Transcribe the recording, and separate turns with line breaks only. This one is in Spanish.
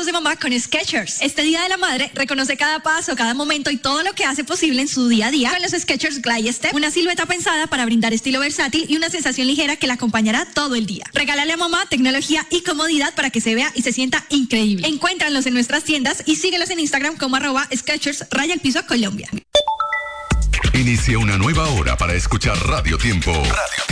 pasos de mamá con Skechers. Este Día de la Madre reconoce cada paso, cada momento y todo lo que hace posible en su día a día con los Skechers Glide Step, una silueta pensada para brindar estilo versátil y una sensación ligera que la acompañará todo el día. Regálale a mamá tecnología y comodidad para que se vea y se sienta increíble. Encuéntralos en nuestras tiendas y síguelos en Instagram como @Skechers_Colombia.
Inicia una nueva hora para escuchar Radio Tiempo. Radio Tiempo.